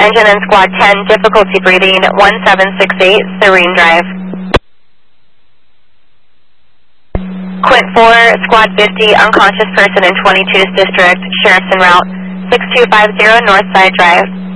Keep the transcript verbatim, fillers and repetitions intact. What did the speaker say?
engine and Squad ten, difficulty breathing, one seven six eight, Serene Drive. Quint four, Squad fifty, unconscious person in twenty-two's district, Sheriff's en route, six two five zero Northside Drive.